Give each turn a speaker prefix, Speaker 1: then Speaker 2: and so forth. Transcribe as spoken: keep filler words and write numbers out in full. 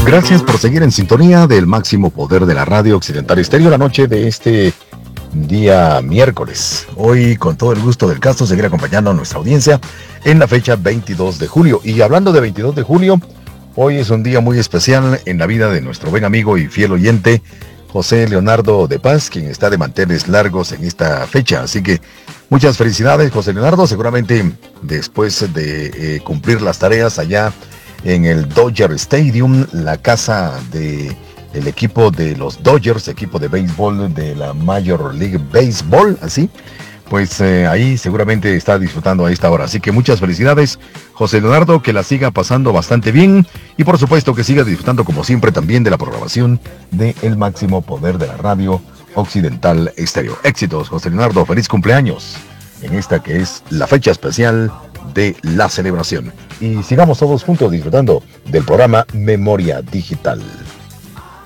Speaker 1: Gracias por seguir en sintonía del máximo poder de la radio Occidental Estéreo la noche de este día miércoles. Hoy, con todo el gusto del caso, seguir acompañando a nuestra audiencia en la fecha veintidós de julio. Y hablando de veintidós de julio, hoy es un día muy especial en la vida de nuestro buen amigo y fiel oyente José Leonardo de Paz, quien está de manteles largos en esta fecha. Así que muchas felicidades, José Leonardo. Seguramente después de eh, cumplir las tareas allá en el Dodger Stadium, la casa de el equipo de los Dodgers, equipo de béisbol de la Major League Baseball, así, pues eh, ahí seguramente está disfrutando a esta hora. Así que muchas felicidades, José Leonardo, que la siga pasando bastante bien y por supuesto que siga disfrutando como siempre también de la programación de El Máximo Poder de la Radio Occidental Estéreo. Éxitos, José Leonardo, feliz cumpleaños en esta que es la fecha especial de la celebración. Y sigamos todos juntos disfrutando del programa Memoria Digital.